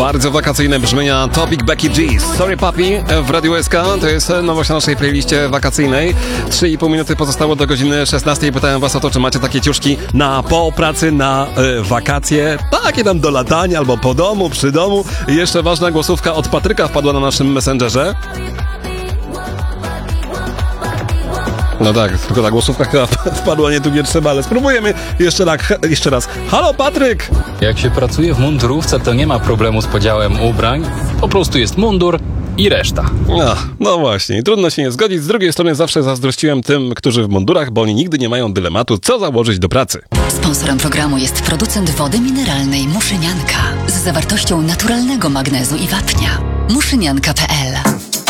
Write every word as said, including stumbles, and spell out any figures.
Bardzo wakacyjne brzmienia Topic Becky G. Sorry Papi w Radiu S K. To jest nowość na naszej playliście wakacyjnej. trzy i pół minuty pozostało do godziny szesnastej. Pytałem was o to, czy macie takie ciuszki na po pracy, na y, wakacje. Takie tam do latania albo po domu, przy domu. I jeszcze ważna głosówka od Patryka wpadła na naszym Messengerze. No tak, tylko ta głosówka chyba wpadła nie tu, nie trzeba, ale spróbujemy jeszcze, tak, jeszcze raz. Halo Patryk! Jak się pracuje w mundurówce, to nie ma problemu z podziałem ubrań. Po prostu jest mundur i reszta. No, no właśnie, trudno się nie zgodzić. Z drugiej strony zawsze zazdrościłem tym, którzy w mundurach, bo oni nigdy nie mają dylematu, co założyć do pracy. Sponsorem programu jest producent wody mineralnej Muszynianka z zawartością naturalnego magnezu i wapnia. muszynianka kropka p l